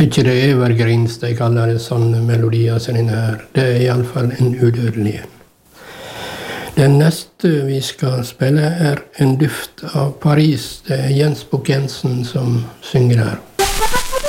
Ikke det evergreens de kaller det, sånne melodier som denne her. Det er iallfall en udødelig. Den neste vi skal spille er En duft av Paris. Det er Jens Bukk Jensen som synger her.